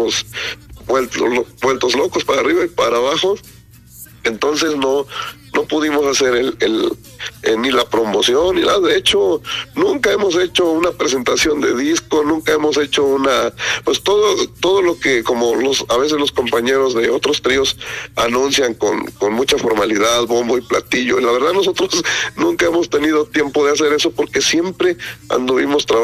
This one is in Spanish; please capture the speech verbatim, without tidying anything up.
andábamos vueltos, vueltos locos para arriba y para abajo. Entonces no no pudimos hacer el, el eh, ni la promoción ni nada. De hecho, nunca hemos hecho una presentación de disco, nunca hemos hecho una, pues todo todo lo que como los a veces los compañeros de otros tríos anuncian con con mucha formalidad, bombo y platillo. Y la verdad nosotros nunca hemos tenido tiempo de hacer eso porque siempre anduvimos trabajando